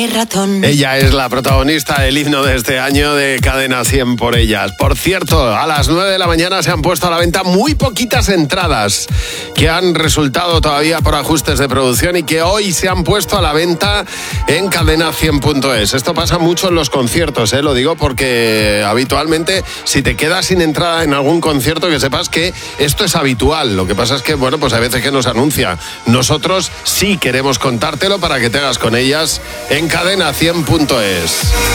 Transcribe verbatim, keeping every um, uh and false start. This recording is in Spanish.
Ratón. Ella es la protagonista del himno de este año de Cadena cien por ellas. Por cierto, a las nueve de la mañana se han puesto a la venta muy poquitas entradas que han resultado todavía por ajustes de producción y que hoy se han puesto a la venta en cadena cien punto es. Esto pasa mucho en los conciertos, ¿eh? Lo digo porque habitualmente si te quedas sin entrada en algún concierto, que sepas que esto es habitual. Lo que pasa es que, bueno, pues hay veces que nos anuncia. Nosotros sí queremos contártelo para que te hagas con ellas en cadena cien punto es.